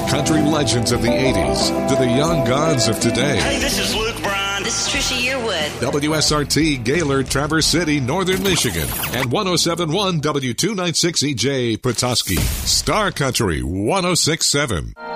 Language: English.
country legends of the 80s to the young gods of today. Hey, this is Luke Bryan. This is Trisha Yearwood. WSRT, Gaylord, Traverse City, Northern Michigan. And 107.1 W296EJ, Petoskey. Star Country 106.7.